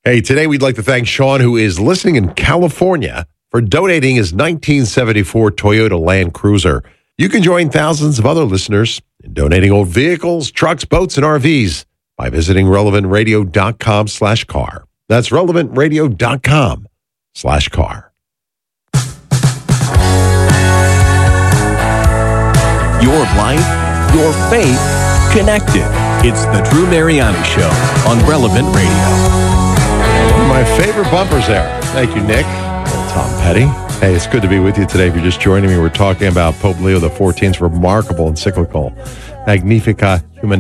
Hey, today we'd like to thank Sean, who is listening in California, for donating his 1974 Toyota Land Cruiser. You can join thousands of other listeners in donating old vehicles, trucks, boats, and RVs by visiting relevantradio.com/car. That's relevantradio.com/car. Your life, your faith, connected. It's the Drew Mariani Show on Relevant Radio. One of my favorite bumpers there. Thank you, Nick. Tom Petty. Hey, it's good to be with you today. If you're just joining me, we're talking about Pope Leo XIV's remarkable encyclical, Magnificat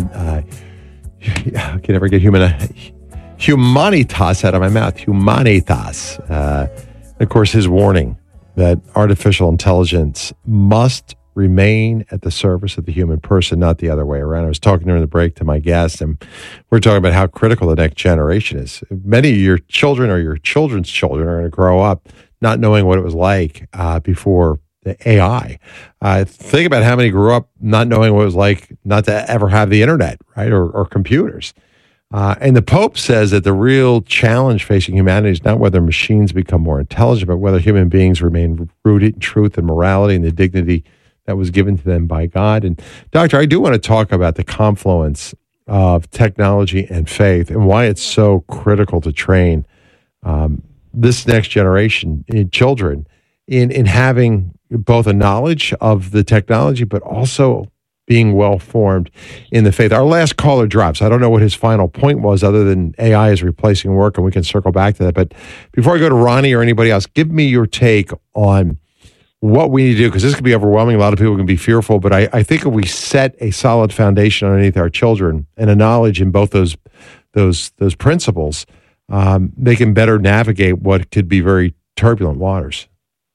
I can never get humanitas out of my mouth. Humanitas. Of course, his warning that artificial intelligence must remain at the service of the human person, not the other way around. I was talking during the break to my guest, and we're talking about how critical the next generation is. Many of your children or your children's children are going to grow up not knowing what it was like before the AI. Think about how many grew up not knowing what it was like not to ever have the internet, right, or computers. And the Pope says that the real challenge facing humanity is not whether machines become more intelligent, but whether human beings remain rooted in truth and morality and the dignity that was given to them by God. And Doctor, I do want to talk about the confluence of technology and faith and why it's so critical to train this next generation in children in having both a knowledge of the technology, but also being well-formed in the faith. Our last caller drops. I don't know what his final point was other than AI is replacing work, and we can circle back to that. But before I go to Ronnie or anybody else, give me your take on what we need to do, because this could be overwhelming. A lot of people can be fearful, but I think if we set a solid foundation underneath our children and a knowledge in both those principles, they can better navigate what could be very turbulent waters.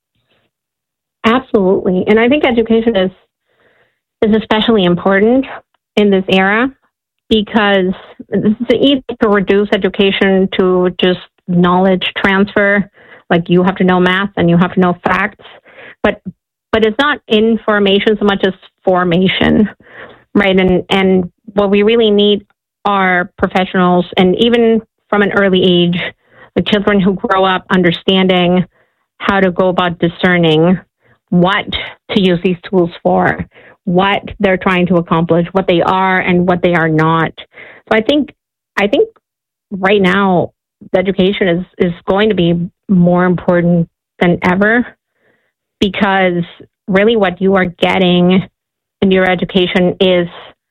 Absolutely. And I think education is especially important in this era, because it's easy to reduce education to just knowledge transfer. Like, you have to know math and you have to know facts. But it's not information so much as formation, right? And what we really need are professionals, and even from an early age, the children who grow up understanding how to go about discerning what to use these tools for, what they're trying to accomplish, what they are and what they are not. So I think right now the education is going to be more important than ever, because really what you are getting in your education is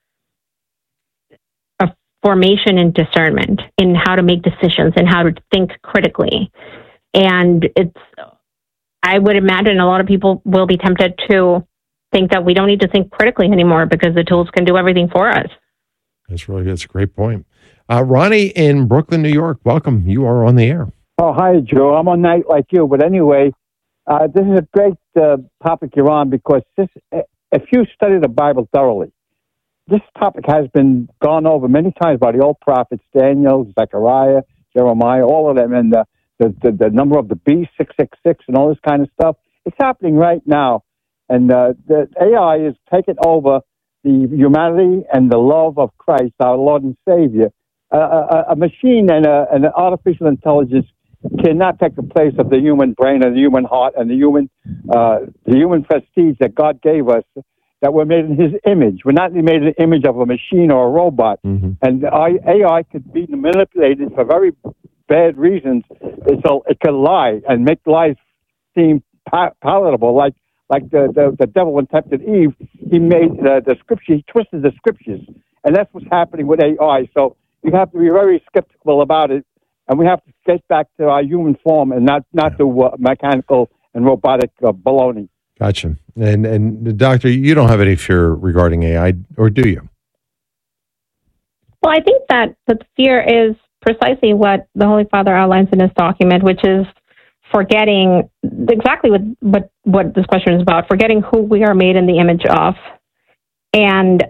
a formation and discernment in how to make decisions and how to think critically. And I would imagine a lot of people will be tempted to think that we don't need to think critically anymore because the tools can do everything for us. That's a great point. Ronnie in Brooklyn, New York, welcome. You are on the air. Oh, hi, Joe. I'm on night like you. But anyway, this is a great topic you're on, because if you study the Bible thoroughly, this topic has been gone over many times by the old prophets, Daniel, Zechariah, Jeremiah, all of them, and the number of the beast, 666, and all this kind of stuff. It's happening right now. And the AI is taking over the humanity and the love of Christ, our Lord and Savior. A machine and an artificial intelligence cannot take the place of the human brain and the human heart and the human prestige that God gave us, that we're made in His image. We're not made in the image of a machine or a robot. Mm-hmm. And AI could be manipulated for very bad reasons. So it can lie and make lies seem palatable, like the devil when tempted Eve. He made the scripture, he twisted the scriptures. And that's what's happening with AI. So you have to be very skeptical about it. And we have to get back to our human form and not the mechanical and robotic baloney. Gotcha. And Doctor, you don't have any fear regarding AI, or do you? Well, I think that the fear is precisely what the Holy Father outlines in his document, which is forgetting exactly what this question is about, forgetting who we are made in the image of, and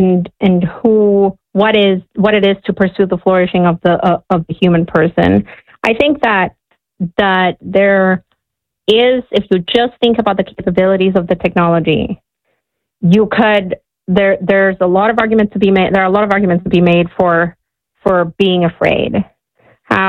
what it is to pursue the flourishing of the human person. I think that there is, if you just think about the capabilities of the technology, there's a lot of arguments to be made. There are a lot of arguments to be made for being afraid.